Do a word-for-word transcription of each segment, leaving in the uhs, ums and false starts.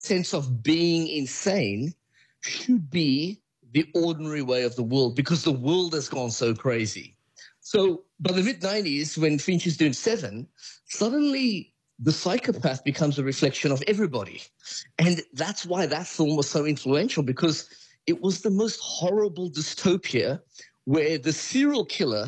sense of being insane should be the ordinary way of the world because the world has gone so crazy. So by the mid nineties, when Finch is doing Seven, suddenly the psychopath becomes a reflection of everybody. And that's why that film was so influential, because it was the most horrible dystopia where the serial killer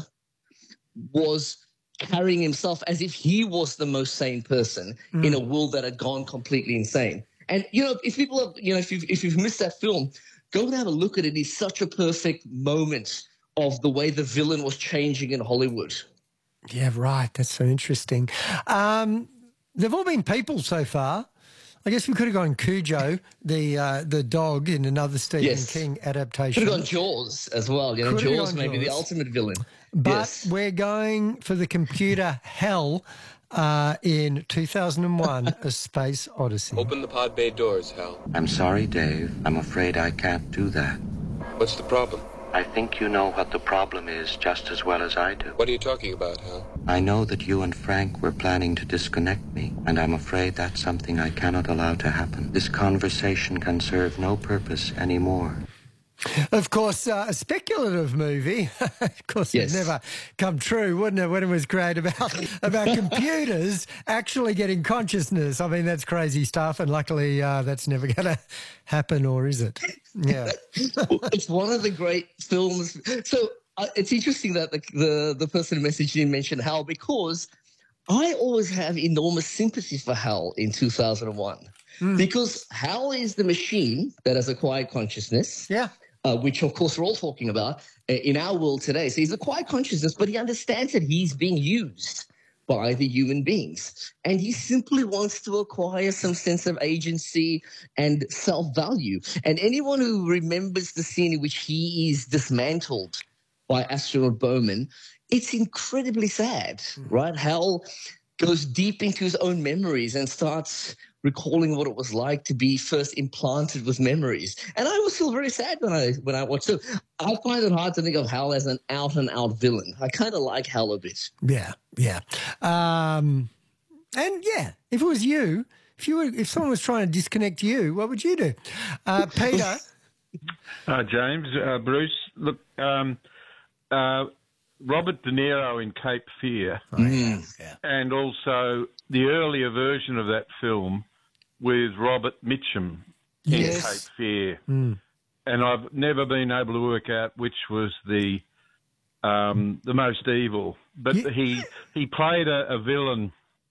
was carrying himself as if he was the most sane person mm. in a world that had gone completely insane. And, you know, if people have, you know, if you've, if you've missed that film, go and have a look at it. It's such a perfect moment of the way the villain was changing in Hollywood. Yeah, right. That's so interesting. Um, they've all been people so far. I guess we could have gone Cujo, the uh, the dog, in another Stephen yes. King adaptation. Could have gone Jaws as well. You know, Could Jaws may be the ultimate villain. But yes. we're going for the computer Hell uh, in two thousand one, A Space Odyssey. Open the pod bay doors, Hal. I'm sorry, Dave. I'm afraid I can't do that. What's the problem? I think you know what the problem is just as well as I do. What are you talking about, Hal? I know that you and Frank were planning to disconnect me, and I'm afraid that's something I cannot allow to happen. This conversation can serve no purpose anymore. Of course, uh, a speculative movie. Of course, yes. it'd never come true, wouldn't it, when it was created about, about computers actually getting consciousness. I mean, that's crazy stuff, and luckily uh, that's never going to happen, or is it? Yeah. It's one of the great films. So uh, it's interesting that the, the, the person who messaged in mentioned Hal, because I always have enormous sympathy for Hal in two thousand one. Mm. Because Hal is the machine that has acquired consciousness. Yeah. Uh, which, of course, we're all talking about uh, in our world today. So he's acquired consciousness, but he understands that he's being used by the human beings. And he simply wants to acquire some sense of agency and self-value. And anyone who remembers the scene in which he is dismantled by astronaut Bowman, it's incredibly sad, right? Hal goes deep into his own memories and starts recalling what it was like to be first implanted with memories. And I always feel very sad when I when I watch. So I find it hard to think of Hal as an out-and-out villain. I kind of like Hal a bit. Yeah, yeah. Um, and, yeah, if it was you, if you were, if someone was trying to disconnect you, what would you do? Uh, Peter? uh, James, uh, Bruce, look, um, uh, Robert De Niro in Cape Fear, oh, yeah. Yeah. and also the earlier version of that film with Robert Mitchum in Yes. Cape Fear. Mm. And I've never been able to work out which was the um, the most evil. But Yeah. he he played a, a villain,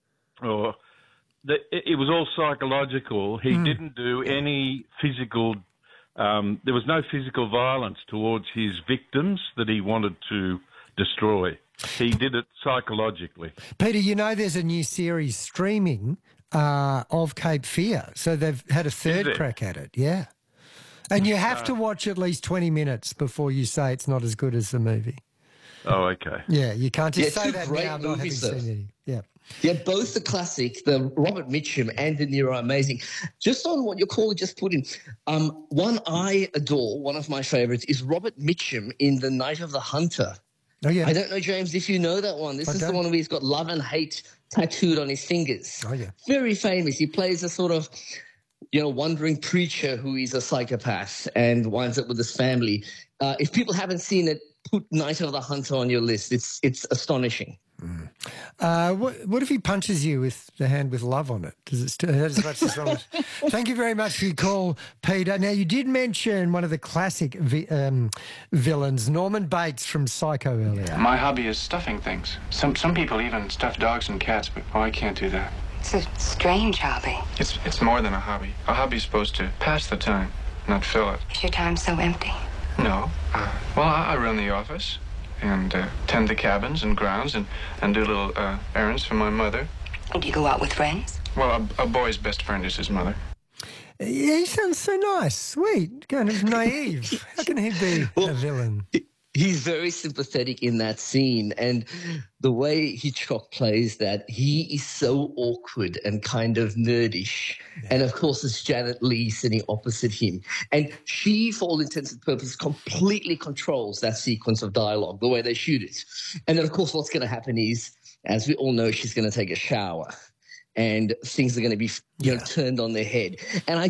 or the, it, it was all psychological. He Mm. didn't do any physical. Um, there was no physical violence towards his victims that he wanted to destroy. He did it psychologically. Peter, you know there's a new series streaming uh, of Cape Fear, so they've had a third there? crack at it, yeah. And you have to watch at least twenty minutes before you say it's not as good as the movie. Oh, okay. Yeah, you can't just Yeah, say two that great now not having movies, though. seen any. Yeah. Yeah, both the classic, the Robert Mitchum and De Niro are amazing. Just on what your caller just put in, um, one I adore, one of my favorites, is Robert Mitchum in The Night of the Hunter. Oh, yeah. I don't know, James, if you know that one. This I is don't. the one where he's got love and hate tattooed on his fingers. Oh, yeah. Very famous. He plays a sort of, you know, wandering preacher who is a psychopath and winds up with his family. Uh, if people haven't seen it, put Night of the Hunter on your list. It's it's astonishing. Mm. Uh, what, what if he punches you with the hand with love on it? Does it still hurt as much as on it? Thank you very much for your call, Peter. Now, you did mention one of the classic vi- um, villains, Norman Bates from Psycho earlier. My hobby is stuffing things. Some some people even stuff dogs and cats, but oh, I can't do that. It's a strange hobby. It's it's more than a hobby. A hobby's supposed to pass the time, not fill it. Is your time so empty? No. Uh, well, I, I run the office and uh, tend the cabins and grounds and, and do little uh, errands for my mother. Do you go out with friends? Well, a, a boy's best friend is his mother. Yeah, he sounds so nice, sweet, kind of naive. How can he be Well, a villain? He's very sympathetic in that scene, and the way Hitchcock plays that, he is so awkward and kind of nerdish. Yeah. And of course, it's Janet Leigh sitting opposite him. And she, for all intents and purposes, completely controls that sequence of dialogue, the way they shoot it. And then, of course, what's going to happen is, as we all know, she's going to take a shower. And things are going to be, you know, yeah. turned on their head. And I